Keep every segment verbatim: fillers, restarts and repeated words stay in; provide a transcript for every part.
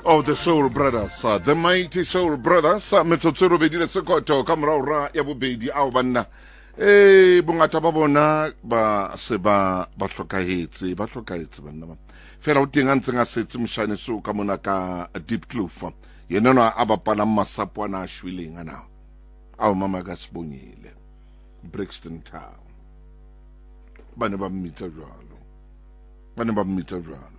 of the Soul Brothers, uh, the mighty Soul Brothers. Uh, Metsotsoro bedile sekoto kamra ura ya bobedi ao banna. Eh bongata ba bona ba se ba ba hlokahetse ba hlokahetse banna ba. Fela o teng a ntse a setse mshane so ka mona ka Deep Kloof. Yena no a bapala masapo ana a shwileng ana. Ao mama ka sibongile. Brixton Town. Bane ba mmitsa jwalo. Bane ba mmitsa jwalo.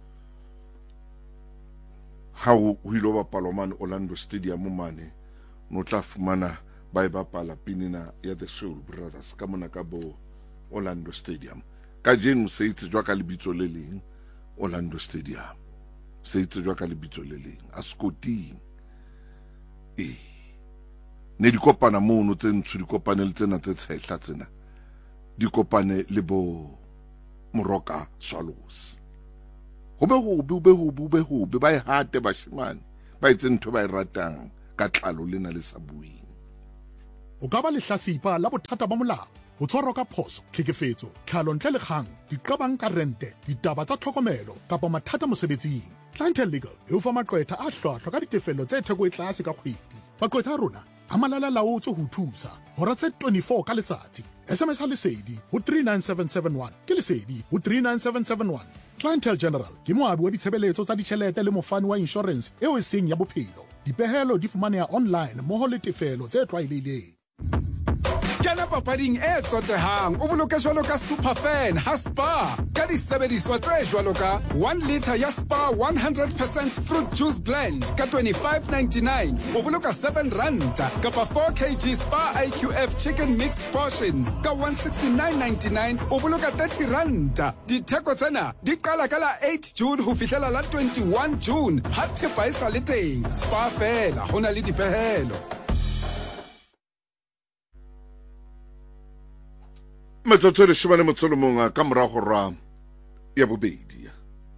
How we love Palomani Orlando Stadium mane no tla fumana ba e bapala pinina ya the Soul Brothers ka mona ka bo Orlando Stadium ka jeno se itse jwa ka lebitso le leng Orlando Stadium se itse jwa ka lebitso le leng a Scotty eh ne di kopana mo no tse ntse di kopane le tsena tse tshehla tsena di kopane le bo Moroka Swallows Hobe hobe hobe hobe hobe hobe ba e hate bashimane ba itse ntho ba e ratang ka tlalo lena le sa buing. O ka ba le hlasipa la bothata ba molao, ho tshwarwa ka phoso, tlhekefetso, tlhalo ntle le kgang, diqabang ka rente, ditaba tsa tlhokomelo kapa mathata mosebetsing. Clientele Legal e o fa maqwetha a hlwahlwa ka ditefello tse theko e tlase ka kgwedi. Maqwetha a rona a malala laotswe ho thusa hora tse twenty-four ka letsatsi. S M S ha lesedi ho three nine seven seven one ke lesedi ho three nine seven seven one. Clientele General ke moabi wa ditshebeletso tsa ditjhelete le mofani wa insurance eo e seng ya bophelo. Dipehelo di fumaneha online mmoho le tefelo tse tlwaelehileng. Kena papading e tsotehang o boloke jwalo ka Superfan ha Spa ka disebediswa tse jwalo ka one litre ya Spa one hundred percent fruit juice blend ka twenty-five ninety-nine o boloka seven rand kapa four kilograms Spa I Q F chicken mixed portions ka one sixty-nine ninety-nine o boloka thirty rand. Ditheko tsena di qala ka la eight June ho fihlela la twenty-one June ha thepa e sa le teng. Spa fela hona le dipehelo. Metsotsoro shibane motsolo monga ka mora go ra ya bobedi.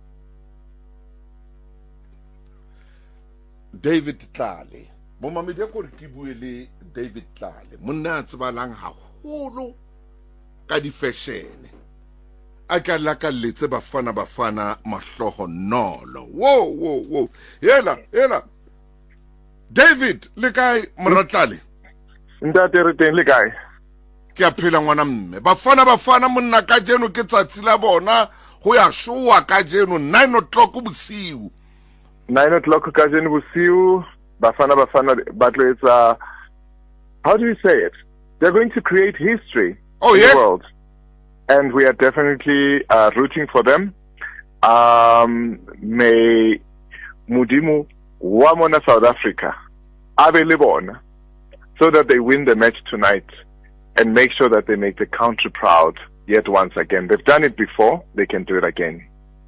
David Tlale mo mamedi go re ke buele David Tlale monna a tsebalang haholo ka di fashion a ka la ka letse bafana bafana mahloho nolo wo wo wo yela yela David le kae moratlale ntate re teng le kae ke a phela ngwana mme bafana bafana monna ka jeno ke tsatsi la bona go ya showa ka jeno nine o'clock bosiu nine o'clock ka jeno bosiu bafana bafana ba tlo etsa how do you say it they're going to create history oh in yes the world and we are definitely uh, rooting for them um may Mudimu wa mona South Africa abe le bona so that they win the match tonight and make sure that they make the country proud yet once again. They've done it before, they can do it again.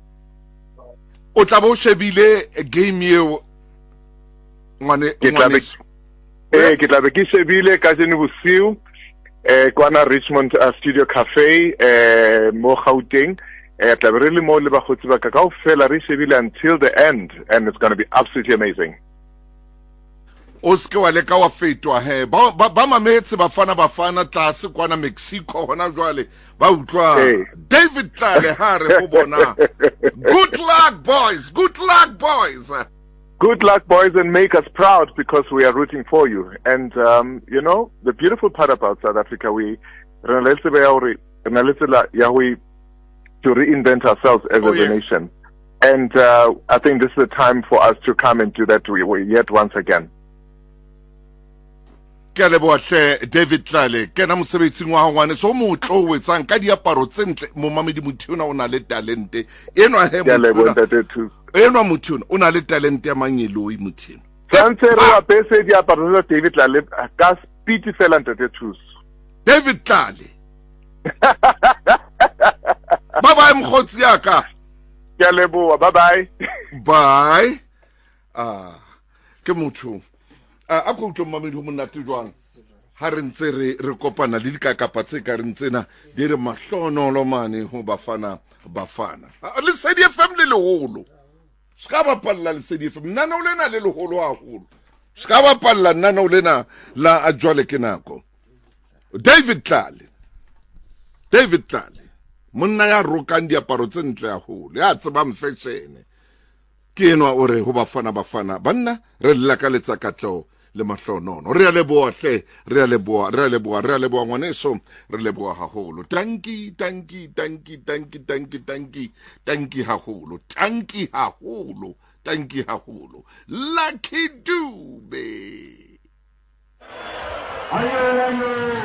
O tla bo shebile game eo ngwane ngwane eh ke tla be ke shebile ka jeno bosiu eh kwana Richmond uh, Studio Cafe eh mo Gauteng eh tla be re le mo le ba gotsi ba ka kaofela re shebile until the end and it's going to be absolutely amazing. Oske wa le ka wa fetwa he ba ba mametse bafana bafana tlase kwana Mexico hona jwale ba utlwa Hey. David Tlale ha re go bona good luck boys good luck boys Good luck, boys, and make us proud because we are rooting for you. And, um, you know, the beautiful part about South Africa, we to reinvent ourselves as Oh, a yes. nation. And uh, I think this is the time for us to come and do that we- we- yet once again. ke le bo hle David Tlale ke na mosebetsing wa ngwane so motlo o etsang ka diaparo tsentle mo mamedi mothuna o na le talente enwa he Ke a leboha, mothuna Ntate Thuso. enwa mothuna o na le talente ya manyeloi mothina Tshwantse re apese diaparo tsa David Tlale ka speed fela, Ntate Thuso. David Tlale bye bye mkhotsi yaka Ke a leboha, bye-bye. bye ah ke motho a a go tlo mamedi ho monate jwang ha re ntse re re kopana le dikakapa tse ka re ntsena di re mahlonolo mane ho bafana bafana le sedi F M le leholo ska ba palla le sedi F M nana o lena le leholo haholo ska ba palla nana o lena la a jwale ke nako David Tlale David Tlale monna ya rokang diaparo tse ntle haholo ya tsebang fashion ke enwa o re ho bafana bafana banna re lla ka letsa katlo le mahlonono re a leboa hle re a leboa re a leboa re a leboa ngwaneso re leboa haholo tanki tanki tanki tanki tanki tanki tanki haholo tanki haholo tanki haholo Lucky Dube. Ayo ayo